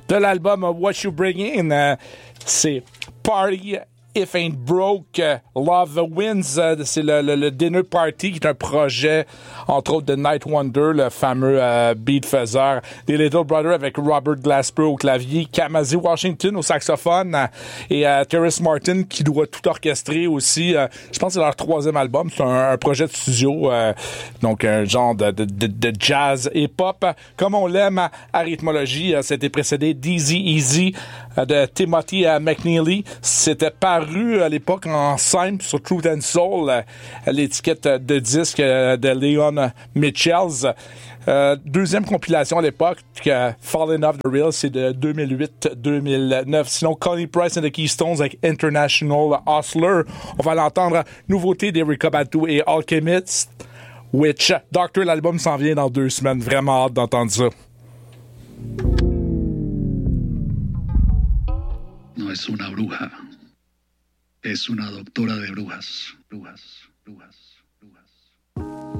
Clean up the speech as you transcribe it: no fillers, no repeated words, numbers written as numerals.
de l'album What You Bring In. C'est Party If Ain't Broke, Love the Winds, c'est le Dinner Party, qui est un projet, entre autres, de Night Wonder, le fameux beat-faiseur, des Little Brothers avec Robert Glasper au clavier, Kamasi Washington au saxophone et Terrace Martin qui doit tout orchestrer aussi. Je pense que c'est leur 3e album, c'est un projet de studio, donc un genre de jazz et pop, comme on l'aime à Rythmologie. C'était précédé d'Easy Easy de Timothy McNeely. C'était paru à l'époque en simple sur Truth and Soul, l'étiquette de disque de Leon Mitchells. Deuxième compilation à l'époque, Falling Off the Rails, c'est de 2008-2009. Sinon, Connie Price and the Keystones avec International Hustler. On va l'entendre. Nouveauté d'Erykah Badu et Alchemist. Which Doctor, l'album s'en vient dans 2 semaines. Vraiment hâte d'entendre ça. No es una bruja. Es una doctora de brujas.